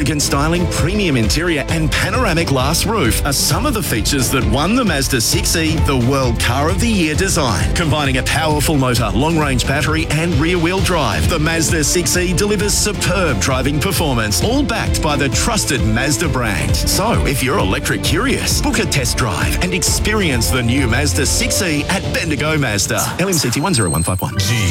elegant styling, premium interior and panoramic glass roof are some of the features that won the Mazda 6e the World Car of the Year design. Combining a powerful motor, long-range battery and rear-wheel drive, the Mazda 6e delivers superb driving performance, all backed by the trusted Mazda brand. So, if you're electric curious, book a test drive and experience the new Mazda 6e at Bendigo Mazda. LMCT 10151.